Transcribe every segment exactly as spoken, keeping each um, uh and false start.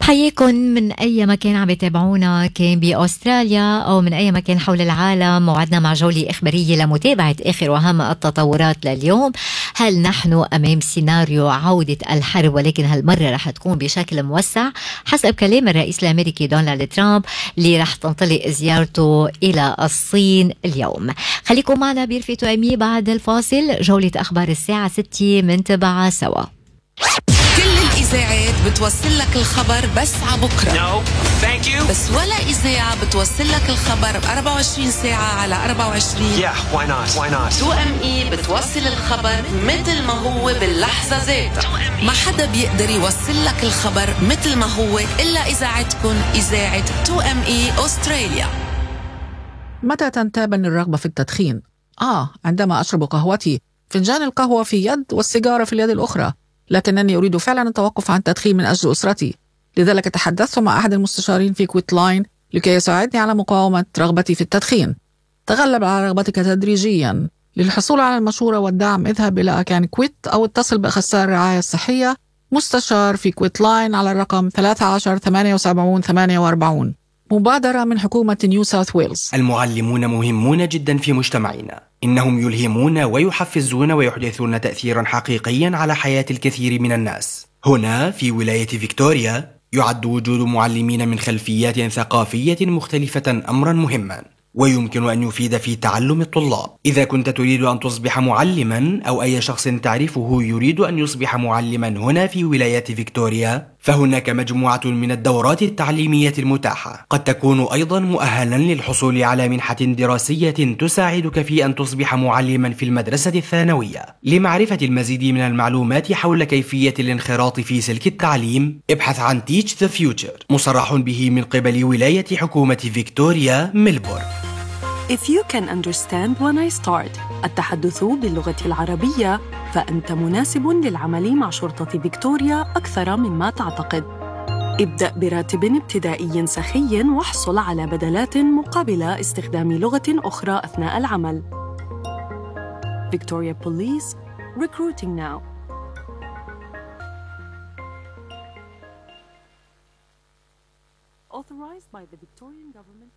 حياكم من أي مكان عم يتابعونا، كان بأستراليا أو من أي مكان حول العالم. موعدنا مع جولة إخبارية لمتابعة آخر وأهم التطورات لليوم. هل نحن أمام سيناريو عودة الحرب، ولكن هالمرة رح تكون بشكل موسع حسب كلام الرئيس الأمريكي دونالد ترامب اللي رح تنطلق زيارته إلى الصين اليوم. خليكم معنا برفقة أمي بعد الفاصل. جولة أخبار الساعة ستة منتبعها سوا. كل الإذاعات بتوصل لك الخبر بس عبكرة. No, thank you. بس ولا إذاعة بتوصل لك الخبر ب أربعة وعشرين ساعة على أربعة وعشرين. Yeah, why not? Why not? تو ام اي بتوصل الخبر مثل ما هو باللحظة ذاتها. ما حدا بيقدر يوصل لك الخبر مثل ما هو إلا إذاعتكم، إذاعة تو ام اي أستراليا. متى تنتابني الرغبة في التدخين؟ آه عندما أشرب قهوتي، فنجان القهوة في يد والسيجارة في اليد الأخرى. لكنني أريد فعلا التوقف عن التدخين من أجل أسرتي، لذلك تحدثت مع أحد المستشارين في كويت لاين لكي يساعدني على مقاومة رغبتي في التدخين. تغلب على رغبتك تدريجيا. للحصول على المشورة والدعم اذهب إلى أكان كويت أو اتصل بأخصائي الرعاية الصحية مستشار في كويت لاين على الرقم ثلاثة عشر ثمانية وسبعين ثمانية وأربعين. مبادرة من حكومة نيو ساوث ويلز. المعلمون مهمون جدا في مجتمعنا، إنهم يلهمون ويحفزون ويحدثون تأثيرا حقيقيا على حياة الكثير من الناس. هنا في ولاية فيكتوريا يعد وجود معلمين من خلفيات ثقافية مختلفة أمرا مهما، ويمكن أن يفيد في تعلم الطلاب. إذا كنت تريد أن تصبح معلما أو أي شخص تعرفه يريد أن يصبح معلما هنا في ولاية فيكتوريا، فهناك مجموعة من الدورات التعليمية المتاحة. قد تكون أيضا مؤهلا للحصول على منحة دراسية تساعدك في أن تصبح معلما في المدرسة الثانوية. لمعرفة المزيد من المعلومات حول كيفية الانخراط في سلك التعليم، ابحث عن Teach the Future، مصرح به من قبل ولاية حكومة فيكتوريا ميلبورن. If you can understand when I start التحدث باللغة العربية، فأنت مناسب للعمل مع شرطة فيكتوريا أكثر مما تعتقد. ابدأ براتب ابتدائي سخي واحصل على بدلات مقابل استخدام لغة أخرى أثناء العمل. Victoria Police, recruiting now. Authorized by the Victorian government.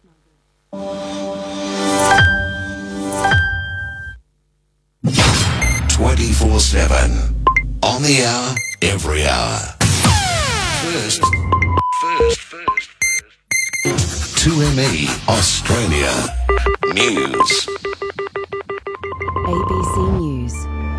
twenty-four seven. On the hour, every hour. First, first, first, first. two M E Australia News. A B C News.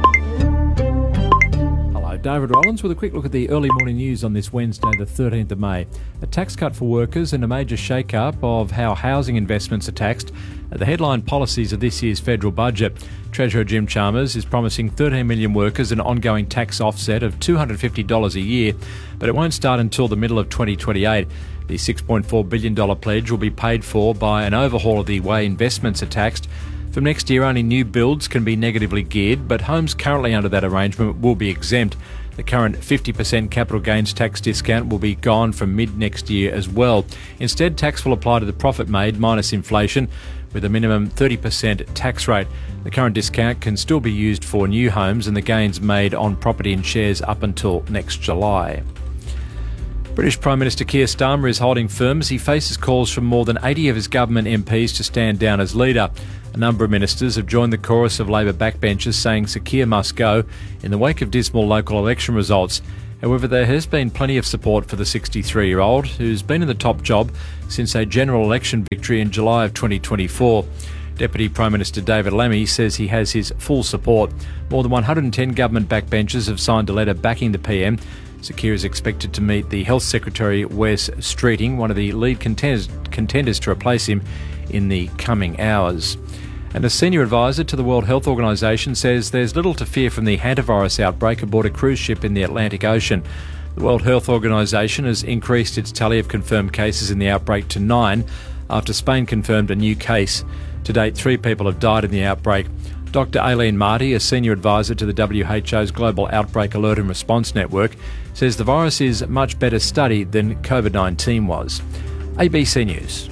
David Rollins with a quick look at the early morning news on this Wednesday, the thirteenth of May. A tax cut for workers and a major shake-up of how housing investments are taxed are the headline policies of this year's federal budget. Treasurer Jim Chalmers is promising thirteen million workers an ongoing tax offset of two hundred fifty dollars a year, but it won't start until the middle of twenty twenty-eight. The six point four billion dollars pledge will be paid for by an overhaul of the way investments are taxed. From next year, only new builds can be negatively geared, but homes currently under that arrangement will be exempt. The current fifty percent capital gains tax discount will be gone from mid-next year as well. Instead, tax will apply to the profit made minus inflation, with a minimum thirty percent tax rate. The current discount can still be used for new homes and the gains made on property and shares up until next July. British Prime Minister Keir Starmer is holding firm as he faces calls from more than eighty of his government M Ps to stand down as leader. A number of ministers have joined the chorus of Labor backbenchers saying Sir Keir must go in the wake of dismal local election results. However, there has been plenty of support for the sixty-three-year-old, who's been in the top job since a general election victory in July of twenty twenty-four. Deputy Prime Minister David Lammy says he has his full support. More than one hundred ten government backbenchers have signed a letter backing the P M. Sir Keir is expected to meet the Health Secretary Wes Streeting, one of the lead contenders, contenders to replace him, in the coming hours. And a senior advisor to the World Health Organization says there's little to fear from the hantavirus outbreak aboard a cruise ship in the Atlantic Ocean. The World Health Organization has increased its tally of confirmed cases in the outbreak to nine after Spain confirmed a new case. To date, three people have died in the outbreak. Doctor Aileen Marty, a senior advisor to the W H O's Global Outbreak Alert and Response Network, says the virus is much better studied than COVID nineteen was. A B C News.